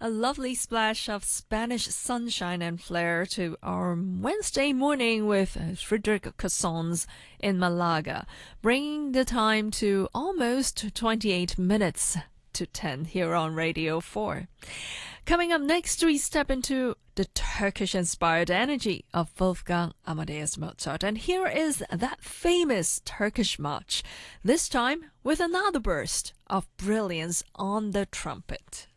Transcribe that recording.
A lovely splash of Spanish sunshine and flair to our Wednesday morning with Frederic Cassons in Malaga, bringing the time to almost 28 minutes to 10 here on Radio 4. Coming up next, we step into the Turkish-inspired energy of Wolfgang Amadeus Mozart. And here is that famous Turkish march, this time with another burst of brilliance on the trumpet.